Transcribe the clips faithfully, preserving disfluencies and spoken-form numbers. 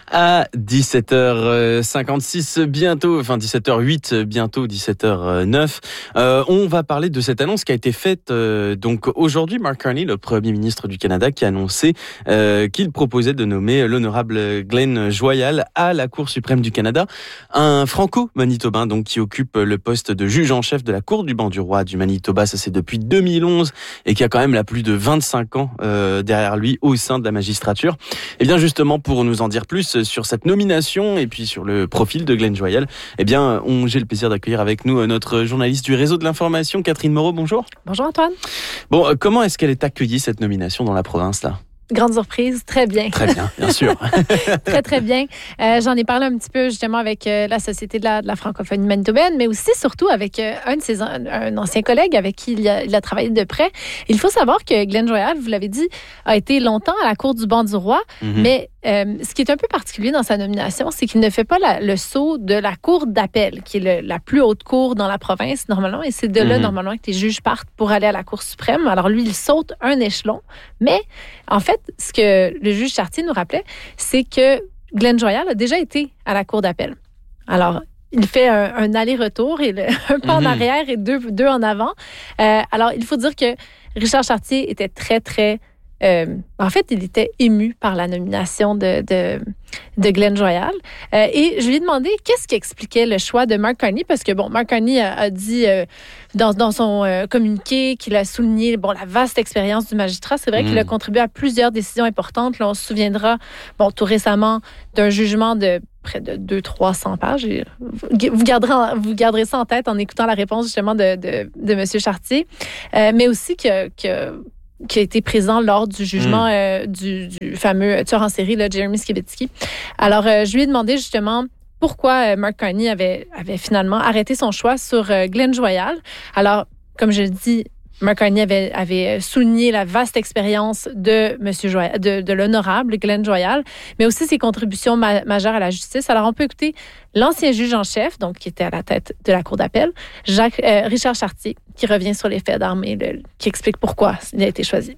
À dix-sept heures cinquante-six bientôt, enfin dix-sept heures huit bientôt, dix-sept heures neuf, euh, on va parler de cette annonce qui a été faite euh, donc aujourd'hui. Mark Carney, le Premier ministre du Canada, qui a annoncé euh, qu'il proposait de nommer l'honorable Glenn Joyal à la Cour suprême du Canada, un franco-manitobain donc qui occupe le poste de juge en chef de la Cour du banc du roi du Manitoba. Ça c'est depuis deux mille onze et qui a quand même là plus de vingt-cinq ans euh, derrière lui au sein de la magistrature. Et bien justement pour nous en dire plus sur cette nomination et puis sur le profil de Glenn Joyal, eh bien, on, j'ai le plaisir d'accueillir avec nous notre journaliste du réseau de l'information, Catherine Moreau. Bonjour. Bonjour Antoine. Bon, comment est-ce qu'elle est accueillie, cette nomination dans la province, là? Grande surprise, très bien. Très bien, bien sûr. très, très bien. Euh, j'en ai parlé un petit peu justement avec euh, la Société de la, de la francophonie manitobaine, mais aussi surtout avec euh, un de ses un, un ancien collègue avec qui il a, il a travaillé de près. Il faut savoir que Glenn Joyal, vous l'avez dit, a été longtemps à la Cour du banc du roi, mm-hmm. mais euh, ce qui est un peu particulier dans sa nomination, c'est qu'il ne fait pas la, le saut de la Cour d'appel, qui est le, la plus haute cour dans la province, normalement, et c'est de là, mm-hmm. normalement, que les juges partent pour aller à la Cour suprême. Alors lui, il saute un échelon, mais en fait, ce que le juge Chartier nous rappelait, c'est que Glenn Joyal a déjà été à la Cour d'appel. Alors, il fait un, un aller-retour, et le, un pas mm-hmm. en arrière et deux, deux en avant. Euh, alors, il faut dire que Richard Chartier était très, très... Euh, en fait, il était ému par la nomination de, de, de Glenn Joyal. Euh, et je lui ai demandé qu'est-ce qui expliquait le choix de Mark Carney, parce que, bon, Mark Carney a, a dit euh, dans, dans son euh, communiqué qu'il a souligné bon, la vaste expérience du magistrat. C'est vrai mmh. qu'il a contribué à plusieurs décisions importantes. Là, on se souviendra, bon, tout récemment, d'un jugement de près de deux cents à trois cents pages. Et vous, garderez, vous garderez ça en tête en écoutant la réponse, justement, de, de, de M. Chartier. Euh, mais aussi que... que qui a été présent lors du jugement mmh. euh, du, du fameux tueur en série, là, Jeremy Skibitsky. Alors, euh, je lui ai demandé justement pourquoi euh, Mark Carney avait, avait finalement arrêté son choix sur euh, Glenn Joyal. Alors, comme je le dis, Mark Carney avait, avait souligné la vaste expérience de Monsieur Joyal, de, de l'honorable Glenn Joyal, mais aussi ses contributions ma- majeures à la justice. Alors, on peut écouter l'ancien juge en chef, donc qui était à la tête de la Cour d'appel, Jacques, euh, Richard Chartier, qui revient sur les faits d'armes et le, qui explique pourquoi il a été choisi.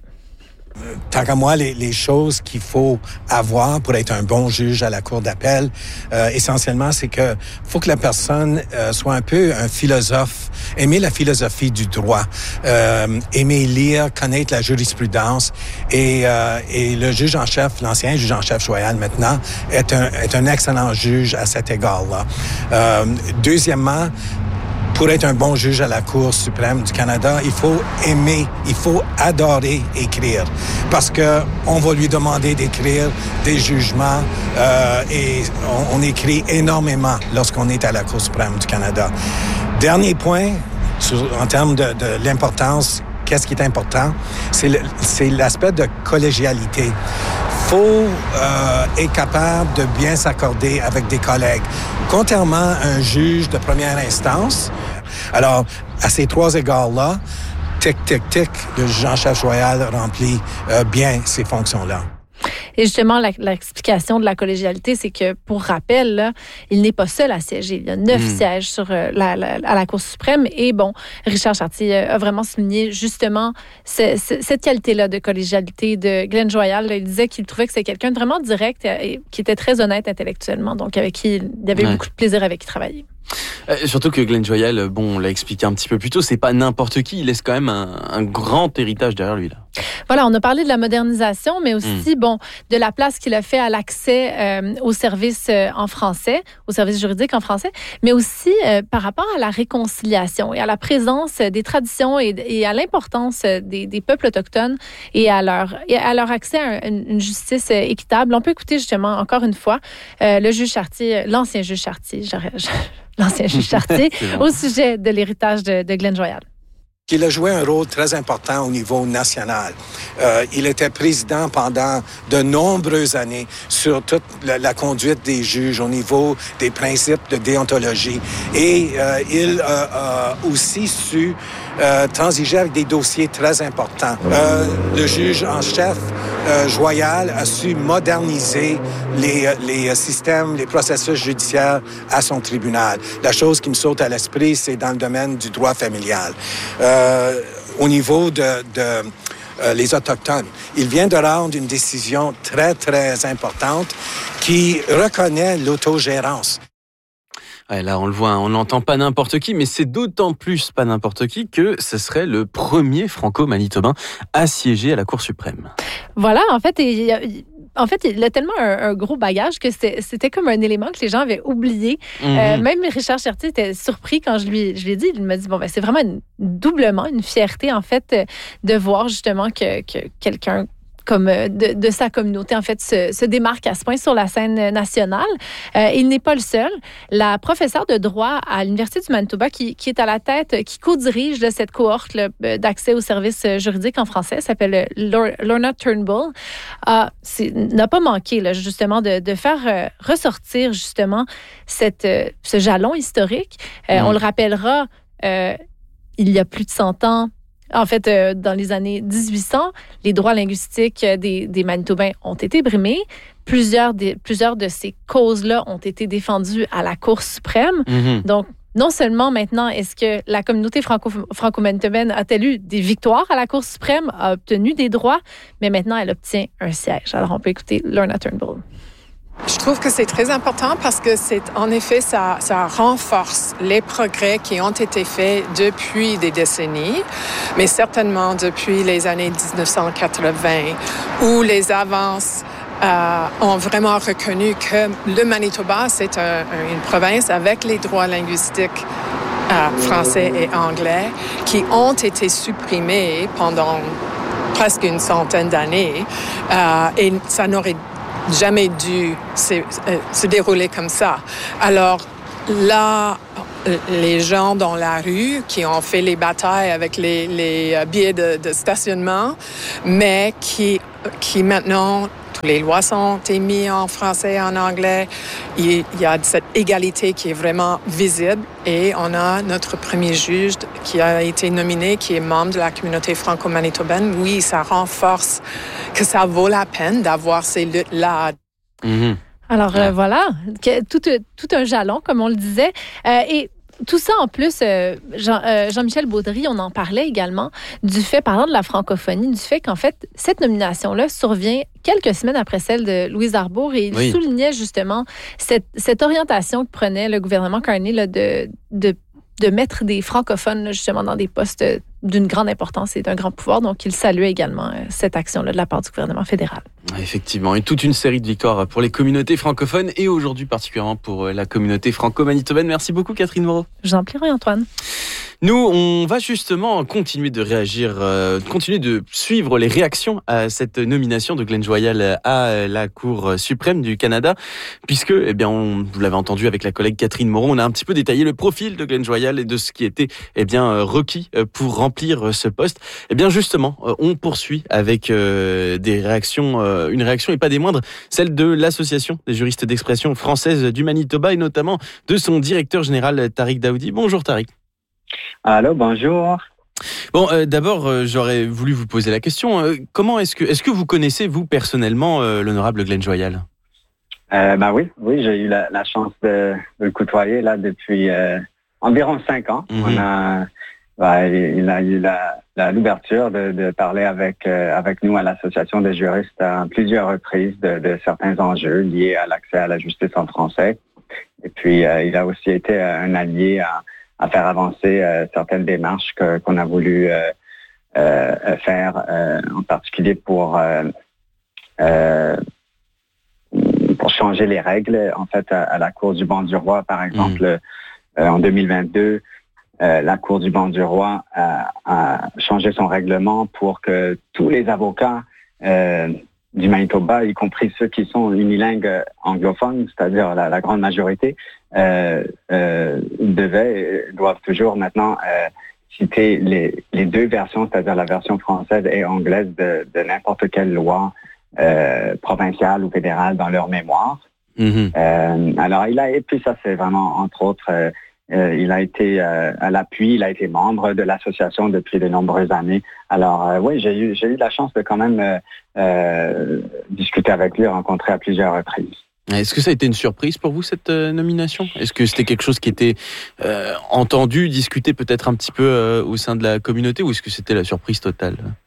Tant qu'à moi, les, les choses qu'il faut avoir pour être un bon juge à la Cour d'appel, euh, essentiellement, c'est que faut que la personne euh, soit un peu un philosophe, aimer la philosophie du droit, euh, aimer lire, connaître la jurisprudence. Et, euh, et le juge en chef, l'ancien juge en chef Joyal maintenant, est un, est un excellent juge à cet égard-là. Euh, deuxièmement, pour être un bon juge à la Cour suprême du Canada, il faut aimer, il faut adorer écrire. Parce que on va lui demander d'écrire des jugements euh, et on, on écrit énormément lorsqu'on est à la Cour suprême du Canada. Dernier point, sur, en termes de, de l'importance, qu'est-ce qui est important? C'est, le, c'est l'aspect de collégialité. Il faut euh, être capable de bien s'accorder avec des collègues. Contrairement à un juge de première instance, alors, à ces trois égards-là, tic, tic, tic, le juge en chef Joyal remplit euh, bien ces fonctions-là. Et justement, la, l'explication de la collégialité, c'est que, pour rappel, là, il n'est pas seul à siéger. Il y a neuf mmh. sièges sur, euh, la, la, à la Cour suprême. Et bon, Richard Chartier a vraiment souligné justement ce, ce, cette qualité-là de collégialité de Glenn Joyal. Il disait qu'il trouvait que c'était quelqu'un de vraiment direct et qui était très honnête intellectuellement, donc avec qui il avait ouais. eu beaucoup de plaisir avec qui travailler. Euh, surtout que Glenn Joyal, bon, on l'a expliqué un petit peu plus tôt, c'est pas n'importe qui. Il laisse quand même un, un grand héritage derrière lui, là. Voilà, on a parlé de la modernisation, mais aussi, mmh. bon, de la place qu'il a fait à l'accès euh, aux services euh, en français, aux services juridiques en français, mais aussi euh, par rapport à la réconciliation et à la présence des traditions et, et à l'importance des, des peuples autochtones et à leur, et à leur accès à une, une justice équitable. On peut écouter justement, encore une fois, euh, le juge Chartier, l'ancien juge Chartier, j'aurais, l'ancien juge Chartier, bon. au sujet de l'héritage de, de Glenn Joyal. Il a joué un rôle très important au niveau national. Euh, il était président pendant de nombreuses années sur toute la, la conduite des juges au niveau des principes de déontologie. Et euh, il a, a aussi su euh, transiger avec des dossiers très importants. Euh, le juge en chef, euh, Joyal, a su moderniser les, les systèmes, les processus judiciaires à son tribunal. La chose qui me saute à l'esprit, c'est dans le domaine du droit familial. Euh, au niveau de, de euh, les Autochtones. Il vient de rendre une décision très, très importante qui reconnaît l'autogérance. Ouais, là, on le voit, on n'entend pas n'importe qui, mais c'est d'autant plus pas n'importe qui que ce serait le premier franco-manitobain à siéger à la Cour suprême. Voilà, en fait, il, en fait, il a tellement un, un gros bagage que c'était, c'était comme un élément que les gens avaient oublié. Mm-hmm. Euh, même Richard Chartier était surpris quand je lui, je lui ai dit. Il m'a dit, bon, ben, c'est vraiment une, doublement une fierté, en fait, de voir justement que, que quelqu'un comme de, de sa communauté, en fait, se, se démarque à ce point sur la scène nationale. Euh, il n'est pas le seul. La professeure de droit à l'Université du Manitoba, qui, qui est à la tête, qui co-dirige là, cette cohorte là, d'accès aux services juridiques en français, s'appelle Lorna Turnbull, euh, n'a pas manqué, là, justement, de, de faire euh, ressortir, justement, cette, euh, ce jalon historique. Euh, mmh. On le rappellera, euh, il y a plus de cent ans, en fait, euh, dans les années dix-huit cents, les droits linguistiques des, des Manitobains ont été brimés. Plusieurs, des, plusieurs de ces causes-là ont été défendues à la Cour suprême. Mm-hmm. Donc, non seulement maintenant, est-ce que la communauté franco, franco-manitobaine a-t-elle eu des victoires à la Cour suprême, a obtenu des droits, mais maintenant, elle obtient un siège. Alors, on peut écouter Lorna Turnbull. Je trouve que c'est très important parce que c'est, en effet, ça, ça renforce les progrès qui ont été faits depuis des décennies, mais certainement depuis les années dix-neuf cent quatre-vingts, où les avances euh, ont vraiment reconnu que le Manitoba, c'est un, une province avec les droits linguistiques euh, français et anglais qui ont été supprimés pendant presque une centaine d'années, euh, et ça n'aurait jamais dû se, euh, se dérouler comme ça. Alors là, les gens dans la rue qui ont fait les batailles avec les, les billets de, de stationnement, mais qui, qui maintenant, toutes les lois sont émises en français et en anglais. Il y a cette égalité qui est vraiment visible et on a notre premier juge qui a été nominé, qui est membre de la communauté franco-manitobaine. Oui, ça renforce que ça vaut la peine d'avoir ces luttes-là. Mmh. Alors, euh, voilà, tout, tout un jalon, comme on le disait. Euh, et tout ça, en plus, euh, Jean, euh, Jean-Michel Baudry, on en parlait également, du fait, parlant de la francophonie, du fait qu'en fait, cette nomination-là survient quelques semaines après celle de Louise Arbour, et il oui. soulignait justement cette, cette orientation que prenait le gouvernement Carney là, de, de, de mettre des francophones là, justement dans des postes d'une grande importance et d'un grand pouvoir. Donc, il saluait également euh, cette action-là de la part du gouvernement fédéral. Effectivement, et toute une série de victoires pour les communautés francophones et aujourd'hui particulièrement pour la communauté franco-manitobaine. Merci beaucoup Catherine Moreau. Je vous en prie, Antoine. Nous, on va justement continuer de réagir, euh, continuer de suivre les réactions à cette nomination de Glenn Joyal à la Cour suprême du Canada, puisque, eh bien, on, vous l'avez entendu avec la collègue Catherine Moreau, on a un petit peu détaillé le profil de Glenn Joyal et de ce qui était, eh bien, requis pour remplir ce poste. Eh bien, justement, on poursuit avec euh, des réactions, euh, une réaction et pas des moindres, celle de l'Association des juristes d'expression française du Manitoba et notamment de son directeur général Tariq Daoudi. Bonjour Tariq. Allô, bonjour. Bon, euh, d'abord, euh, j'aurais voulu vous poser la question. Euh, comment est-ce que, est-ce que vous connaissez, vous, personnellement, euh, l'honorable Glenn Joyal? Euh, ben oui, oui, j'ai eu la, la chance de, de le côtoyer là depuis euh, environ cinq ans. Mm-hmm. On a, ben, il a eu la, la, l'ouverture de, de parler avec, euh, avec nous à l'Association des juristes à plusieurs reprises de, de certains enjeux liés à l'accès à la justice en français. Et puis, euh, il a aussi été un allié à à faire avancer euh, certaines démarches que, qu'on a voulu euh, euh, faire, euh, en particulier pour euh, euh, pour changer les règles. En fait, à, à la Cour du banc du roi, par exemple, mmh. euh, en deux mille vingt-deux, euh, la Cour du banc du roi a, a changé son règlement pour que tous les avocats euh, du Manitoba, y compris ceux qui sont unilingues anglophones, c'est-à-dire la, la grande majorité, euh, euh, devaient, doivent toujours maintenant euh, citer les, les deux versions, c'est-à-dire la version française et anglaise de, de n'importe quelle loi euh, provinciale ou fédérale dans leur mémoire. Mm-hmm. Euh, alors, il a, et puis ça, c'est vraiment, entre autres, euh, Euh, il a été euh, à l'appui, il a été membre de l'association depuis de nombreuses années. Alors euh, oui, j'ai eu, j'ai eu la chance de quand même euh, euh, discuter avec lui, rencontrer à plusieurs reprises. Est-ce que ça a été une surprise pour vous, cette euh, nomination? Est-ce que c'était quelque chose qui était euh, entendu, discuté peut-être un petit peu euh, au sein de la communauté, ou est-ce que c'était la surprise totale?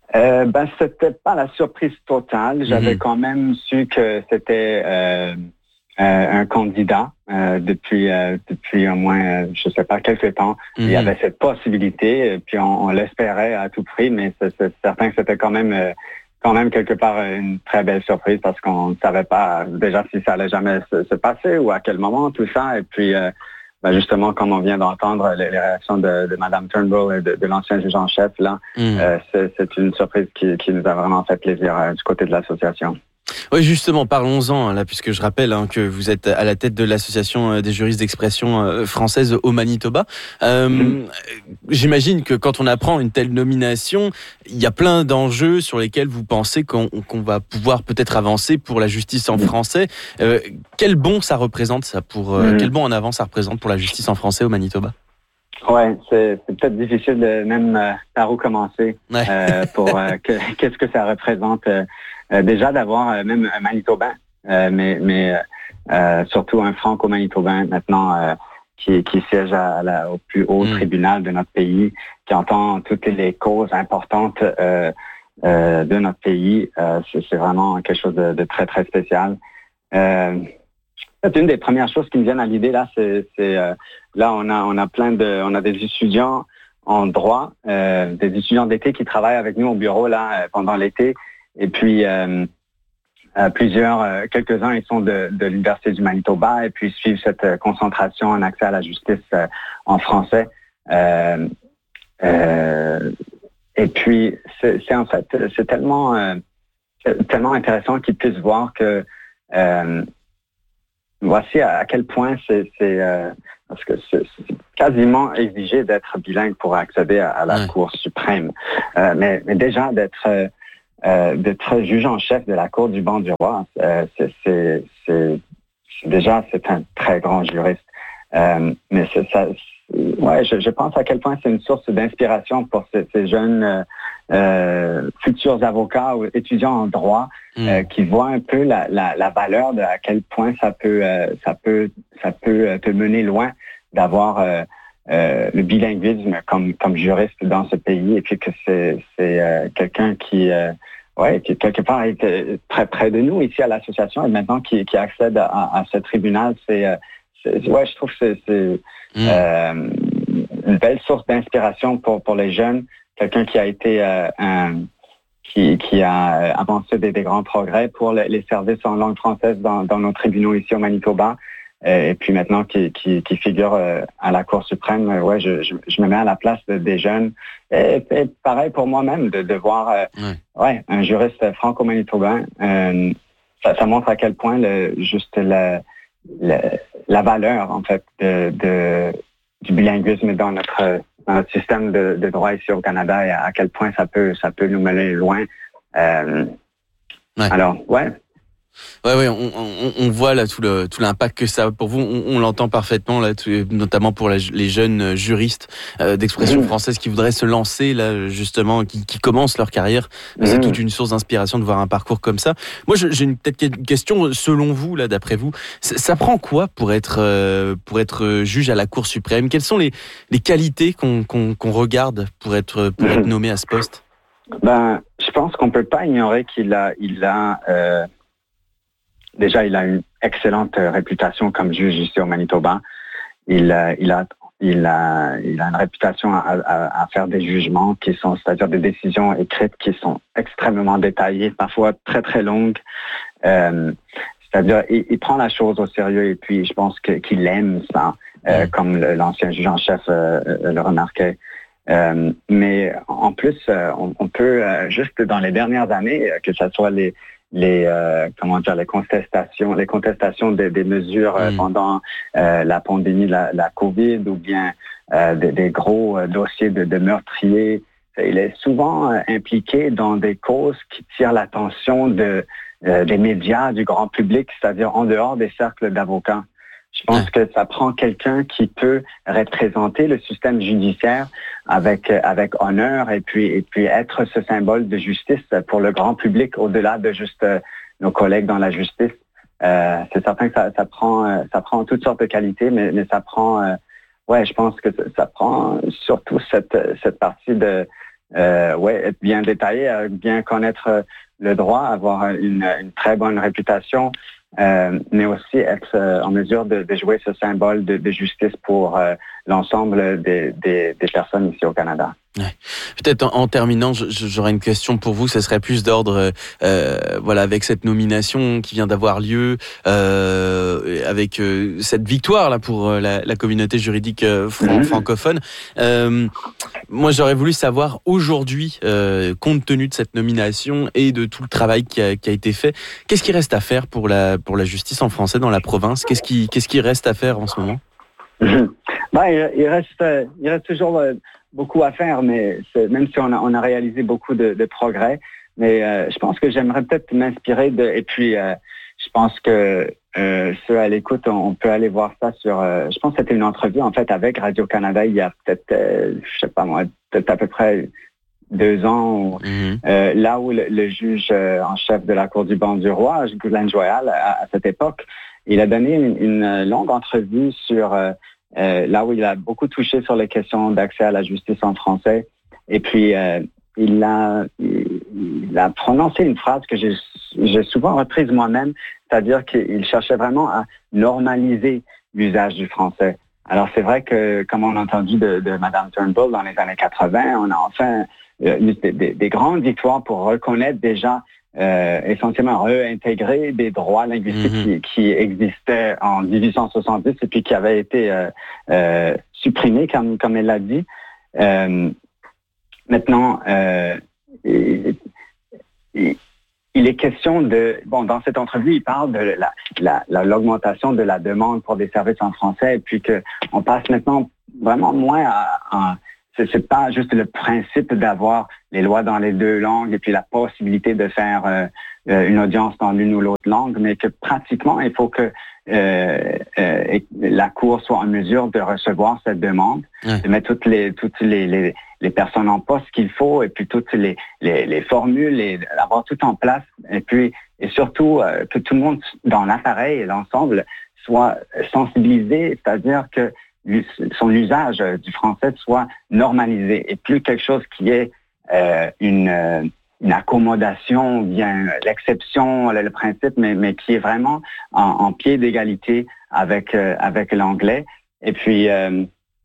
Euh, ben, c'était pas la surprise totale. J'avais mm-hmm. quand même su que c'était euh, euh, un candidat euh, depuis euh, depuis au moins, euh, je sais pas, quelques temps. Mm-hmm. Il y avait cette possibilité, puis on, on l'espérait à tout prix, mais c'est, c'est certain que c'était quand même euh, quand même quelque part une très belle surprise parce qu'on ne savait pas déjà si ça allait jamais se, se passer ou à quel moment tout ça. Et puis euh, ben justement, comme on vient d'entendre les, les réactions de, de Mme Turnbull et de, de l'ancien juge en chef, là, mmh. euh, c'est, c'est une surprise qui, qui nous a vraiment fait plaisir euh, du côté de l'association. Oui, justement, parlons-en, là, puisque je rappelle hein, que vous êtes à la tête de l'Association des juristes d'expression euh, française au Manitoba. Euh, mmh. J'imagine que quand on apprend une telle nomination, il y a plein d'enjeux sur lesquels vous pensez qu'on, qu'on va pouvoir peut-être avancer pour la justice en français. Euh, quel bond ça représente, ça, pour euh, mmh. quel bond en avant ça représente pour la justice en français au Manitoba? Ouais, c'est, c'est peut-être difficile de même euh, par où commencer ouais. euh, pour euh, que, qu'est-ce que ça représente. Euh, Euh, déjà d'avoir euh, même un Manitobain, euh, mais, mais euh, surtout un franco-manitobain maintenant euh, qui, qui siège à, à la, au plus haut mmh. tribunal de notre pays, qui entend toutes les causes importantes euh, euh, de notre pays. Euh, c'est, c'est vraiment quelque chose de, de très, très spécial. Euh, c'est une des premières choses qui me viennent à l'idée, là, c'est, c'est euh, là, on a, on a plein de, on a des étudiants en droit, euh, des étudiants d'été qui travaillent avec nous au bureau, là, pendant l'été. Et puis, euh, euh, plusieurs, euh, quelques-uns, ils sont de, de l'Université du Manitoba et puis suivent cette euh, concentration en accès à la justice euh, en français. Euh, euh, et puis, c'est, c'est en fait, c'est tellement, euh, c'est tellement intéressant qu'ils puissent voir que euh, voici à, à quel point c'est, c'est euh, parce que c'est, c'est quasiment exigé d'être bilingue pour accéder à, à la ouais. Cour suprême. Euh, mais, mais déjà d'être euh, Euh, d'être juge en chef de la Cour du banc du roi, euh, c'est, c'est, c'est, c'est déjà c'est un très grand juriste. Euh, mais c'est, ça, c'est, ouais, je, je pense à quel point c'est une source d'inspiration pour ces, ces jeunes euh, euh, futurs avocats ou étudiants en droit mmh. euh, qui voient un peu la, la, la valeur de à quel point ça peut, euh, ça peut, ça peut te mener loin d'avoir euh, Euh, le bilinguisme comme comme juriste dans ce pays et puis que c'est c'est euh, quelqu'un qui euh, ouais qui quelque part est très près de nous ici à l'association et maintenant qui qui accède à, à ce tribunal c'est, c'est ouais je trouve que c'est, c'est mmh. euh, une belle source d'inspiration pour pour les jeunes, quelqu'un qui a été euh, un qui qui a avancé des, des grands progrès pour les, les services en langue française dans dans nos tribunaux ici au Manitoba. Et puis maintenant qui, qui, qui figure euh, à la Cour suprême, euh, ouais, je, je, je me mets à la place de, des jeunes. Et, et pareil pour moi-même de, de voir euh, ouais. Ouais, un juriste franco-manitobain. Euh, ça, ça montre à quel point le, juste la, la, la valeur en fait de, de, du bilinguisme dans notre, dans notre système de, de droit ici au Canada et à, à quel point ça peut ça peut nous mener loin. Euh, ouais. Alors ouais. Ouais, ouais, on, on, on voit là tout le tout l'impact que ça a pour vous. On, on l'entend parfaitement là, tout, notamment pour la, les jeunes juristes euh, d'expression mmh. française qui voudraient se lancer là justement, qui, qui commencent leur carrière. Mmh. C'est toute une source d'inspiration de voir un parcours comme ça. Moi, je, j'ai une peut-être une question. Selon vous, là, d'après vous, ça, ça prend quoi pour être euh, pour être juge à la Cour suprême? Quelles sont les les qualités qu'on qu'on, qu'on regarde pour être pour mmh. être nommé à ce poste? Ben, je pense qu'on peut pas ignorer qu'il a il a euh... Déjà, il a une excellente réputation comme juge ici au Manitoba. Il, euh, il a, il a, il a une réputation à, à, à faire des jugements qui sont, c'est-à-dire des décisions écrites qui sont extrêmement détaillées, parfois très très longues. Euh, c'est-à-dire, il, il prend la chose au sérieux et puis je pense que, qu'il aime ça, euh, mmh. comme le, l'ancien juge en chef euh, le remarquait. Euh, mais en plus, euh, on, on peut euh, juste dans les dernières années, que ce soit les les euh, comment dire les contestations les contestations des, des mesures euh, mmh. pendant euh, la pandémie de la, la COVID ou bien euh, des, des gros euh, dossiers de, de meurtriers. Il est souvent euh, impliqué dans des causes qui tirent l'attention de euh, des médias, du grand public, c'est-à-dire en dehors des cercles d'avocats. Je pense ouais. que ça prend quelqu'un qui peut représenter le système judiciaire avec avec honneur et puis et puis être ce symbole de justice pour le grand public au-delà de juste euh, nos collègues dans la justice. Euh, c'est certain que ça, ça prend euh, ça prend toutes sortes de qualités, mais mais ça prend euh, ouais, je pense que ça, ça prend surtout cette cette partie de euh, ouais, être bien détaillé, euh, bien connaître euh, le droit, avoir une, une très bonne réputation, euh, mais aussi être euh, en mesure de, de jouer ce symbole de, de justice pour euh, l'ensemble des, des, des personnes ici au Canada. Ouais. Peut-être en, en terminant, j'aurais une question pour vous. Ça serait plus d'ordre, euh, voilà, avec cette nomination qui vient d'avoir lieu, euh, avec euh, cette victoire là pour la, la communauté juridique euh, fran- francophone. Euh, moi, j'aurais voulu savoir aujourd'hui, euh, compte tenu de cette nomination et de tout le travail qui a, qui a été fait, qu'est-ce qui reste à faire pour la pour la justice en français dans la province ? Qu'est-ce qui qu'est-ce qui reste à faire en ce moment ? Ben, il, il reste il reste toujours euh, beaucoup à faire, mais c'est, même si on a, on a réalisé beaucoup de, de progrès, mais euh, je pense que j'aimerais peut-être m'inspirer de, et puis euh, je pense que euh, ceux à l'écoute, on, on peut aller voir ça sur, euh, je pense que c'était une entrevue en fait avec Radio-Canada il y a peut-être, euh, je sais pas moi, peut-être à peu près deux ans, où, mm-hmm. euh, là où le, le juge euh, en chef de la Cour du banc du roi, Ghislain Joyal, à, à cette époque, il a donné une, une longue entrevue sur euh, Euh, là où il a beaucoup touché sur les questions d'accès à la justice en français. Et puis, euh, il, a, il, il a prononcé une phrase que j'ai, j'ai souvent reprise moi-même, c'est-à-dire qu'il cherchait vraiment à normaliser l'usage du français. Alors, c'est vrai que, comme on a entendu de, de Mme Turnbull dans les années quatre-vingts, on a enfin euh, eu des, des, des grandes victoires pour reconnaître déjà Euh, essentiellement réintégrer des droits linguistiques mm-hmm. qui, qui existaient en dix-huit cent soixante-dix et puis qui avaient été euh, euh, supprimés, comme, comme elle l'a dit. Euh, maintenant, euh, il, il, il est question de... Bon, dans cette entrevue, il parle de la, la, la, l'augmentation de la demande pour des services en français et puis qu'on passe maintenant vraiment moins à... à C'est, c'est pas juste le principe d'avoir les lois dans les deux langues et puis la possibilité de faire euh, une audience dans l'une ou l'autre langue, mais que pratiquement, il faut que euh, euh, la Cour soit en mesure de recevoir cette demande, ouais. de mettre toutes les toutes les, les, les personnes en poste qu'il faut et puis toutes les, les, les formules et avoir tout en place et puis et surtout euh, que tout le monde dans l'appareil et l'ensemble soit sensibilisé, c'est-à-dire que son usage du français soit normalisé et plus quelque chose qui est euh, une, une accommodation, bien l'exception, le, le principe, mais, mais qui est vraiment en, en pied d'égalité avec, euh, avec l'anglais. Et puis, euh,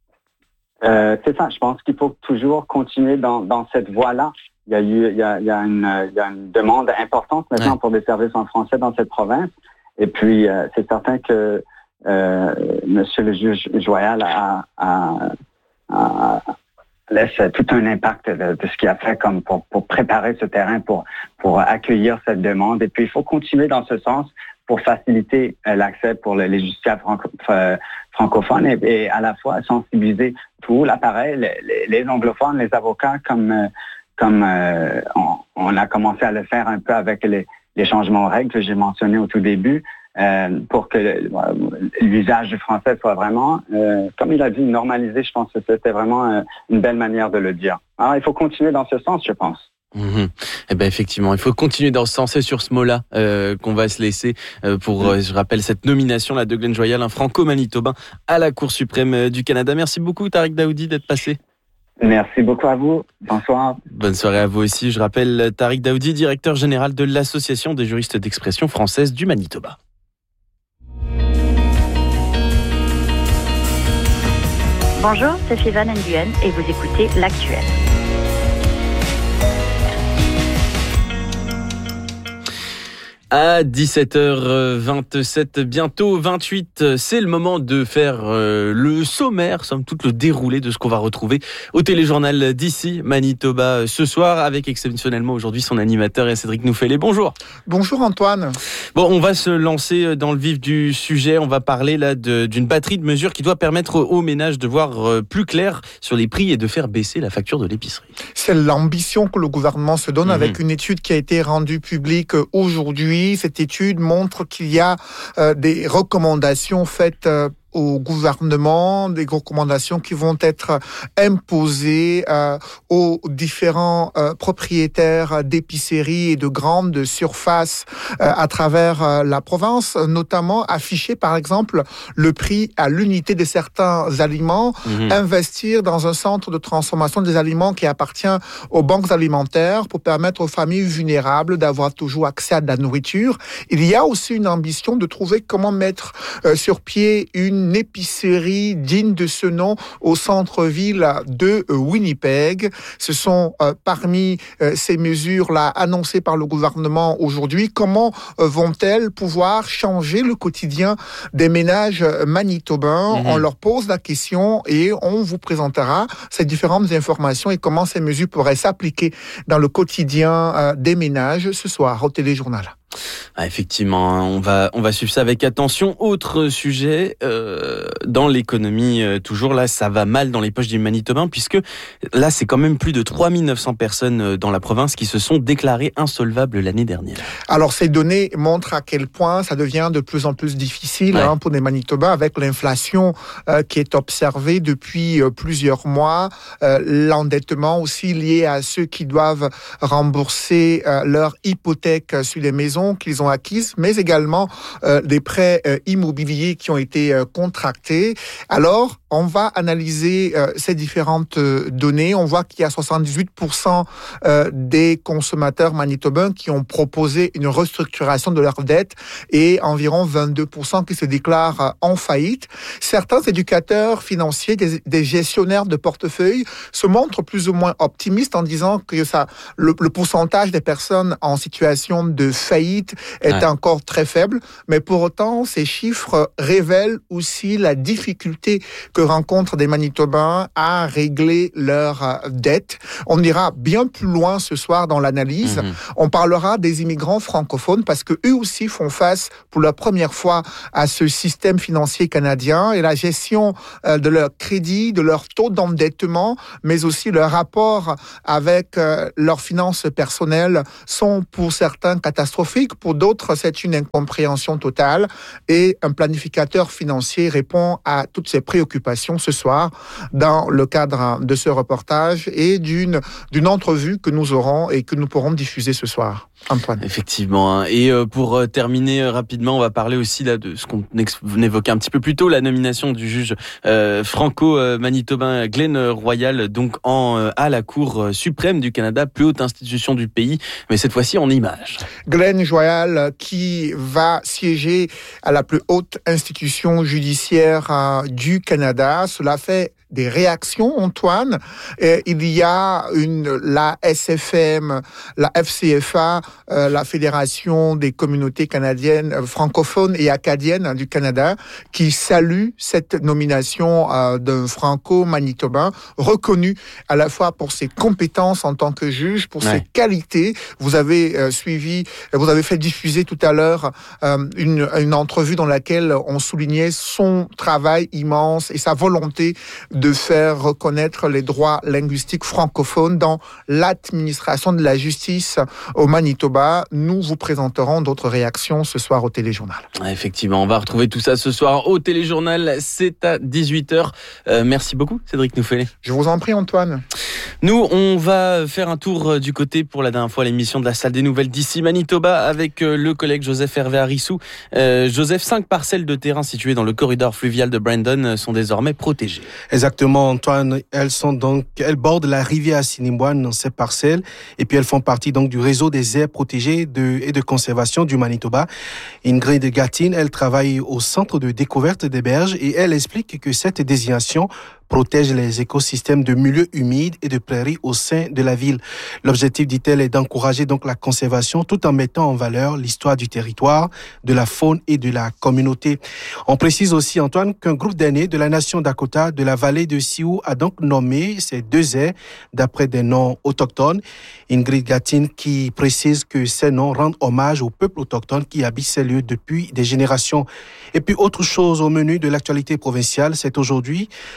euh, c'est ça, je pense qu'il faut toujours continuer dans, dans cette voie-là. Il y a eu, il y a, il y a une, il y a une demande importante maintenant ouais. pour des services en français dans cette province. Et puis, euh, c'est certain que Euh, Monsieur le juge Joyal a, a, a, laisse tout un impact de, de ce qu'il a fait comme pour, pour préparer ce terrain pour, pour accueillir cette demande. Et puis, il faut continuer dans ce sens pour faciliter euh, l'accès pour les, les justiciables franco, euh, francophones et, et à la fois sensibiliser tout l'appareil, les, les, les anglophones, les avocats, comme, euh, comme euh, on, on a commencé à le faire un peu avec les, les changements aux règles que j'ai mentionnés au tout début. Euh, pour que le, l'usage du français soit vraiment, euh, comme il a dit, normalisé. Je pense que c'était vraiment euh, une belle manière de le dire. Alors, il faut continuer dans ce sens, je pense. Mmh. Eh ben effectivement, il faut continuer dans ce sens. C'est sur ce mot-là euh, qu'on va se laisser euh, pour, mmh. euh, je rappelle, cette nomination là de Ghislain Joyal, un franco-manitobain à la Cour suprême du Canada. Merci beaucoup, Tariq Daoudi, d'être passé. Merci beaucoup à vous. Bonsoir. Bonne soirée à vous aussi. Je rappelle Tariq Daoudi, directeur général de l'Association des juristes d'expression française du Manitoba. Bonjour, c'est Sivan Nguyen et vous écoutez L'Actuel. À dix-sept heures vingt-sept, bientôt vingt-huit, c'est le moment de faire euh, le sommaire, somme toute le déroulé de ce qu'on va retrouver au téléjournal d'ici Manitoba ce soir, avec exceptionnellement aujourd'hui son animateur et Cédric Nouffelet. Bonjour. Bonjour Antoine. Bon, on va se lancer dans le vif du sujet. On va parler là de, d'une batterie de mesures qui doit permettre aux ménages de voir plus clair sur les prix et de faire baisser la facture de l'épicerie. C'est l'ambition que le gouvernement se donne mmh. avec une étude qui a été rendue publique aujourd'hui. Cette étude montre qu'il y a euh, des recommandations faites euh, au gouvernement, des recommandations qui vont être imposées euh, aux différents euh, propriétaires d'épiceries et de grandes surfaces euh, à travers euh, la province, notamment afficher par exemple le prix à l'unité de certains aliments, mmh. investir dans un centre de transformation des aliments qui appartient aux banques alimentaires pour permettre aux familles vulnérables d'avoir toujours accès à de la nourriture. Il y a aussi une ambition de trouver comment mettre euh, sur pied une épicerie digne de ce nom au centre-ville de euh, Winnipeg. Ce sont euh, parmi euh, ces mesures-là annoncées par le gouvernement aujourd'hui. Comment euh, vont-elles pouvoir changer le quotidien des ménages manitobains? Mmh. On leur pose la question et on vous présentera ces différentes informations et comment ces mesures pourraient s'appliquer dans le quotidien euh, des ménages ce soir au téléjournal. Ah, effectivement, on va on va suivre ça avec attention. Autre sujet euh, dans l'économie, euh, toujours là, ça va mal dans les poches des Manitobains puisque là, c'est quand même plus de trois mille neuf cents personnes dans la province qui se sont déclarées insolvables l'année dernière. Alors, ces données montrent à quel point ça devient de plus en plus difficile ouais. hein, pour les Manitobains avec l'inflation euh, qui est observée depuis euh, plusieurs mois, euh, l'endettement aussi lié à ceux qui doivent rembourser euh, leur hypothèque sur les maisons qu'ils ont acquises, mais également euh, des prêts euh, immobiliers qui ont été euh, contractés. Alors, on va analyser euh, ces différentes euh, données. On voit qu'il y a soixante-dix-huit pour cent euh, des consommateurs manitobains qui ont proposé une restructuration de leurs dettes et environ vingt-deux pour cent qui se déclarent euh, en faillite. Certains éducateurs financiers, des, des gestionnaires de portefeuille se montrent plus ou moins optimistes en disant que ça, le, le pourcentage des personnes en situation de faillite est ouais. encore très faible, mais pour autant, ces chiffres révèlent aussi la difficulté que rencontrent des Manitobains à régler leurs dettes. On ira bien plus loin ce soir dans l'analyse. Mmh. On parlera des immigrants francophones parce que eux aussi font face pour la première fois à ce système financier canadien et la gestion de leur crédit, de leur taux d'endettement, mais aussi leur rapport avec leurs finances personnelles sont pour certains catastrophiques. Pour d'autres, c'est une incompréhension totale et un planificateur financier répond à toutes ces préoccupations ce soir dans le cadre de ce reportage et d'une, d'une entrevue que nous aurons et que nous pourrons diffuser ce soir. Antoine. Effectivement. Et pour terminer rapidement, on va parler aussi là de ce qu'on évoquait un petit peu plus tôt, la nomination du juge euh, franco-manitobain Glenn Royal, donc en, à la Cour suprême du Canada, plus haute institution du pays, mais cette fois-ci en images. Glenn Royal qui va siéger à la plus haute institution judiciaire euh, du Canada. Cela fait des réactions, Antoine. Et il y a une, la S F M, la F C F A, euh, la Fédération des communautés canadiennes, euh, francophones et acadiennes du Canada, qui salue cette nomination euh, d'un franco-manitobain, reconnu à la fois pour ses compétences en tant que juge, pour ouais. ses qualités. Vous avez euh, suivi, vous avez fait diffuser tout à l'heure euh, une, une entrevue dans laquelle on soulignait son travail immense et sa volonté de faire reconnaître les droits linguistiques francophones dans l'administration de la justice au Manitoba. Nous vous présenterons d'autres réactions ce soir au téléjournal. Effectivement, on va retrouver tout ça ce soir au téléjournal. C'est à dix-huit heures. Euh, merci beaucoup, Cédric Nouffelet. Je vous en prie, Antoine. Nous, on va faire un tour du côté, pour la dernière fois, l'émission de la salle des nouvelles d'ici Manitoba avec le collègue Joseph Hervé Arissou. Euh, Joseph, cinq parcelles de terrain situées dans le corridor fluvial de Brandon sont désormais protégées. Exactement, Antoine. Elles sont donc, elles bordent la rivière Assiniboine dans ces parcelles et puis elles font partie donc du réseau des aires protégées de, et de conservation du Manitoba. Ingrid Gatine, elle travaille au centre de découverte des berges et elle explique que cette désignation protège les écosystèmes de milieux humides et de prairies au sein de la ville. L'objectif, dit-elle, est d'encourager donc la conservation tout en mettant en valeur l'histoire du territoire, de la faune et de la communauté. On précise aussi, Antoine, qu'un groupe d'aînés de la nation Dakota de la vallée de Sioux a donc nommé ces deux aires d'après des noms autochtones. Ingrid Gatine qui précise que ces noms rendent hommage au peuple autochtone qui habite ces lieux depuis des générations. Et puis autre chose au menu de l'actualité provinciale, c'est aujourd'hui le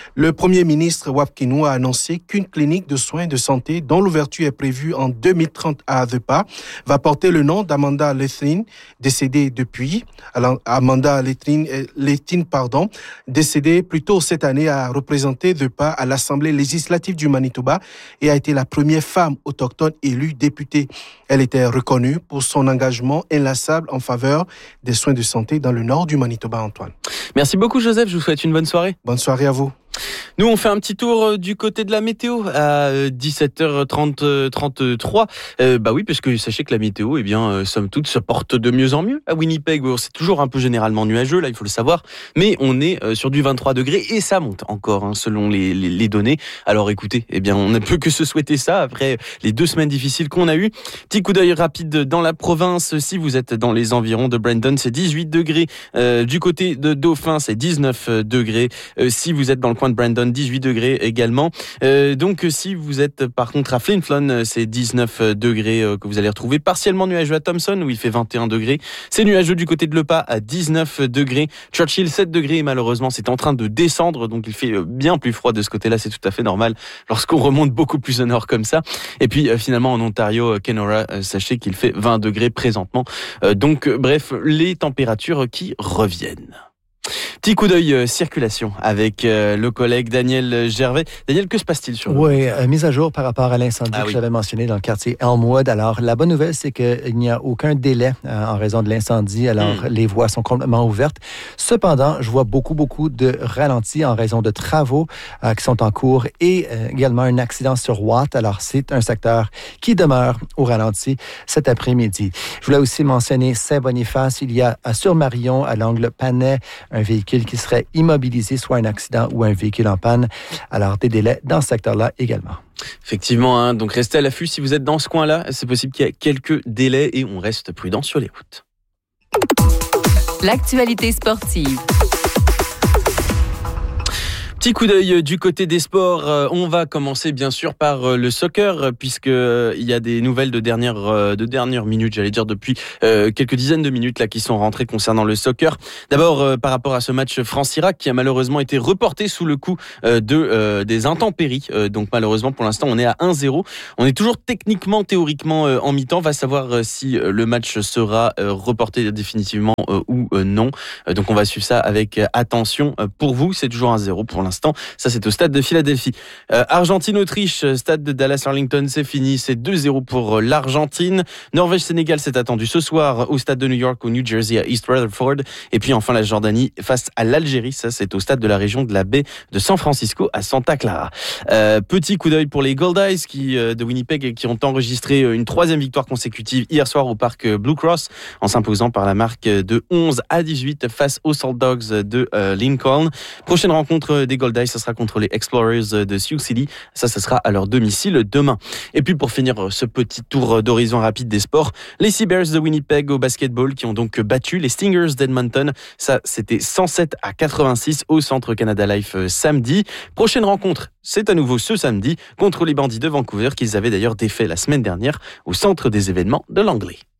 Premier ministre Wap Kinuwa a annoncé qu'une clinique de soins de santé dont l'ouverture est prévue en deux mille trente à The Pas va porter le nom d'Amanda Lethine, décédée depuis. Alors, Amanda Lethine, Lethine, pardon, décédée plus tôt cette année, a représenté The Pas à l'Assemblée législative du Manitoba et a été la première femme autochtone élue députée. Elle était reconnue pour son engagement inlassable en faveur des soins de santé dans le nord du Manitoba, Antoine. Merci beaucoup Joseph, je vous souhaite une bonne soirée. Bonne soirée à vous. Nous, on fait un petit tour du côté de la météo à dix-sept heures trente-trois. Euh, bah oui, parce que sachez que la météo, eh bien, euh, somme toute, se porte de mieux en mieux. À Winnipeg, c'est toujours un peu généralement nuageux, là, il faut le savoir. Mais on est euh, sur du vingt-trois degrés et ça monte encore, hein, selon les, les, les données. Alors écoutez, eh bien, on ne peut que se souhaiter ça après les deux semaines difficiles qu'on a eues. Petit coup d'œil rapide dans la province. Si vous êtes dans les environs de Brandon, c'est dix-huit degrés. Euh, du côté de Dauphin, c'est dix-neuf degrés. Euh, si vous êtes dans le coin de Brandon, dix-huit degrés également. Euh, donc, si vous êtes par contre à Flin Flon, c'est dix-neuf degrés euh, que vous allez retrouver. Partiellement nuageux à Thompson, où il fait vingt et un degrés. C'est nuageux du côté de Le Pas à dix-neuf degrés. Churchill, sept degrés. Et malheureusement, c'est en train de descendre. Donc, il fait bien plus froid de ce côté-là. C'est tout à fait normal lorsqu'on remonte beaucoup plus au nord comme ça. Et puis, euh, finalement, en Ontario, Kenora, euh, sachez qu'il fait vingt degrés présentement. Euh, donc, euh, bref, les températures qui reviennent. Petit coup d'œil euh, circulation avec euh, le collègue Daniel Gervais. Daniel, que se passe-t-il sur le Oui, euh, mise à jour par rapport à l'incendie ah, que oui. j'avais mentionné dans le quartier Elmwood. Alors, la bonne nouvelle, c'est qu'il n'y a aucun délai euh, en raison de l'incendie. Alors, mm. les voies sont complètement ouvertes. Cependant, je vois beaucoup, beaucoup de ralentis en raison de travaux euh, qui sont en cours et euh, également un accident sur Watt. Alors, c'est un secteur qui demeure au ralenti cet après-midi. Je voulais aussi mentionner Saint-Boniface. Il y a à sur Marion, à l'angle Panay, un véhicule qui serait immobilisé, soit un accident ou un véhicule en panne. Alors, des délais dans ce secteur-là également. Effectivement, hein, donc restez à l'affût si vous êtes dans ce coin-là. C'est possible qu'il y ait quelques délais et on reste prudent sur les routes. L'actualité sportive. Petit coup d'œil du côté des sports. On va commencer bien sûr par le soccer puisque il y a des nouvelles de dernière de dernière minute, j'allais dire depuis euh, quelques dizaines de minutes là qui sont rentrées concernant le soccer. D'abord euh, par rapport à ce match France-Irak qui a malheureusement été reporté sous le coup euh, de euh, des intempéries. Euh, donc malheureusement pour l'instant on est à un zéro. On est toujours techniquement, théoriquement euh, en mi-temps. Va savoir euh, si euh, le match sera euh, reporté définitivement euh, ou euh, non. Euh, donc on va suivre ça avec euh, attention. Euh, pour vous, c'est toujours un zéro pour l'instant. Ça, c'est au stade de Philadelphie. Euh, Argentine-Autriche, stade de Dallas-Arlington, c'est fini. C'est deux zéro pour l'Argentine. Norvège-Sénégal, c'est attendu ce soir au stade de New York, au New Jersey, à East Rutherford. Et puis enfin, la Jordanie face à l'Algérie. Ça, c'est au stade de la région de la baie de San Francisco à Santa Clara. Euh, petit coup d'œil pour les Gold Eyes qui, euh, de Winnipeg qui ont enregistré une troisième victoire consécutive hier soir au parc Blue Cross en s'imposant par la marque de onze à dix-huit face aux Salt Dogs de euh, Lincoln. Prochaine rencontre des Gold Eyes, ça sera contre les Explorers de Sioux City. Ça, ça sera à leur domicile demain. Et puis pour finir ce petit tour d'horizon rapide des sports, les Seabears de Winnipeg au basketball qui ont donc battu les Stingers d'Edmonton. Ça, c'était cent sept à quatre-vingt-six au Centre Canada Life samedi. Prochaine rencontre, c'est à nouveau ce samedi contre les Bandits de Vancouver qu'ils avaient d'ailleurs défait la semaine dernière au Centre des événements de Langley.